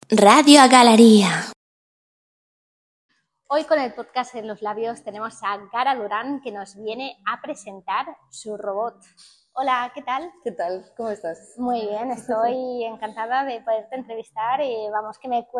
Radio Galería. Hoy con el podcast en los labios tenemos a Gara Durán, que nos viene a presentar su robot. Hola, ¿qué tal? ¿Qué tal? ¿Cómo estás? Muy bien, estoy encantada de poderte entrevistar y vamos, que me